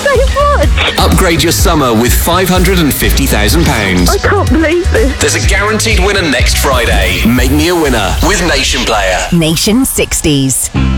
so much. Upgrade your summer with £550,000. I can't believe this. There's a guaranteed winner next Friday. Make me a winner with Nation Player. Nation 60s.